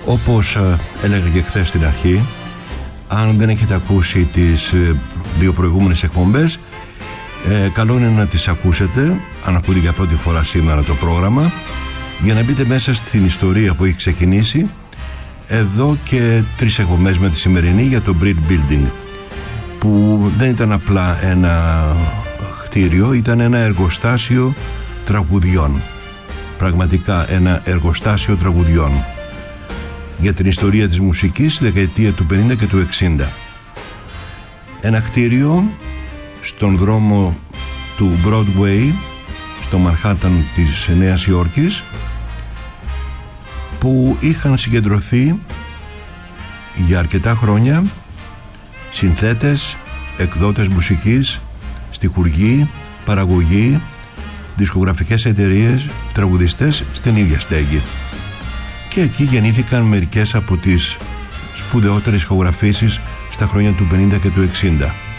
Όπως έλεγα και χθες στην αρχή, αν δεν έχετε ακούσει τις δύο προηγούμενες εκπομπές, καλό είναι να τις ακούσετε, αν ακούτε για πρώτη φορά σήμερα το πρόγραμμα, για να μπείτε μέσα στην ιστορία που έχει ξεκινήσει εδώ και 3 εκπομπές με τη σημερινή για το Brit Building, που δεν ήταν απλά ένα κτίριο, ήταν ένα εργοστάσιο τραγουδιών. Πραγματικά ένα εργοστάσιο τραγουδιών για την ιστορία της μουσικής στη δεκαετία του 50 και του 60. Ένα κτίριο στον δρόμο του Broadway, στο Μανχάταν της Νέας Υόρκης, που είχαν συγκεντρωθεί για αρκετά χρόνια συνθέτες, εκδότες μουσικής, στιχουργοί, παραγωγοί, δισκογραφικές εταιρείες, τραγουδιστές στην ίδια στέγη. Και εκεί γεννήθηκαν μερικές από τις σπουδαιότερες ηχογραφήσεις στα χρόνια του 50 και του 60.